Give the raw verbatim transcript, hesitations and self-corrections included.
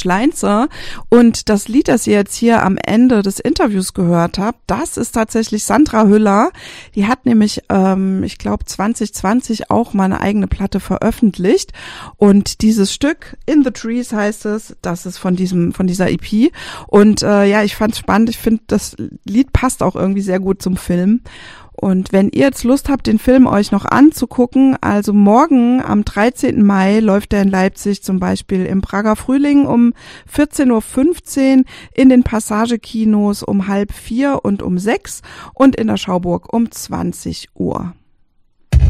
Schleinzer. Und das Lied, das ihr jetzt hier am Ende des Interviews gehört habt, das ist tatsächlich Sandra Hüller. Die hat nämlich, ähm, ich glaube, zwanzig zwanzig auch mal eine eigene Platte veröffentlicht. Und dieses Stück, In the Trees heißt es, das ist von diesem, von dieser E P. Und äh, ja, ich fand's spannend. Ich finde, das Lied passt auch irgendwie sehr gut zum Film. Und wenn ihr jetzt Lust habt, den Film euch noch anzugucken, also morgen am dreizehnten Mai läuft er in Leipzig zum Beispiel im Prager Frühling um vierzehn Uhr fünfzehn, in den Passagekinos um halb vier und um sechs und in der Schauburg um zwanzig Uhr.